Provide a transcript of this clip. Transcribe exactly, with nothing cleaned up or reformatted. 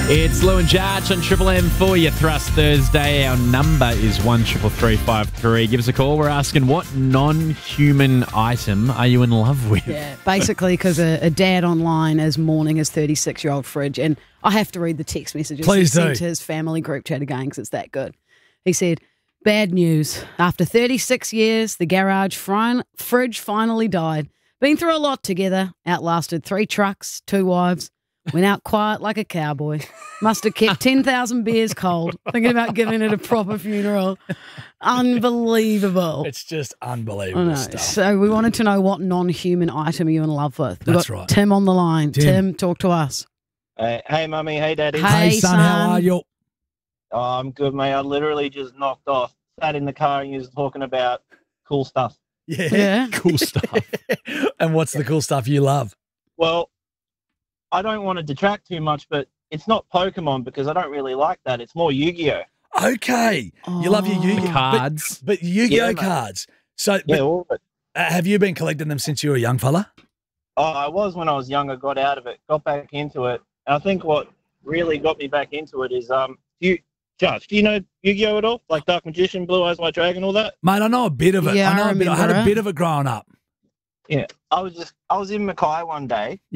It's Lou and Jarch on Triple M for your Thrust Thursday. Our number is one triple three five three. Give us a call. We're asking, what non-human item are you in love with? Yeah, basically because a, a dad online is mourning his thirty-six-year-old fridge, and I have to read the text messages Please he do. sent to his family group chat again because it's that good. He said, bad news. After thirty-six years, the garage fri- fridge finally died. Been through a lot together, outlasted three trucks, two wives, went out quiet like a cowboy. Must have kept ten thousand beers cold, thinking about giving it a proper funeral. Unbelievable. It's just I unbelievable know. stuff. So we wanted to know what non-human item you're in love with. We've That's got right. Tim on the line. Tim. Tim, talk to us. Hey, hey, mummy. Hey, daddy. Hey, Hey, son, how son. are you? Oh, I'm good, mate. I literally just knocked off, sat in the car, and you was talking about cool stuff. Yeah. Yeah. Cool stuff. And what's the cool stuff you love? Well, I don't want to detract too much, but it's not Pokemon because I don't really like that. It's more Yu-Gi-Oh. Okay. You love your Oh. Yu-Gi-Oh! The cards. But, but Yu-Gi-Oh! Yeah, mate. cards. So, Yeah, but, all of it. uh, have you been collecting them since you were a young fella? Oh, I was when I was younger, got out of it, got back into it. And I think what really got me back into it is, um, do you, Josh, do you know Yu-Gi-Oh at all? Like Dark Magician, Blue Eyes White Dragon, all that? Mate, I know a bit of it. Yeah, I know I a bit. I had remember a it. bit of it growing up. Yeah. I was just, I was in Mackay one day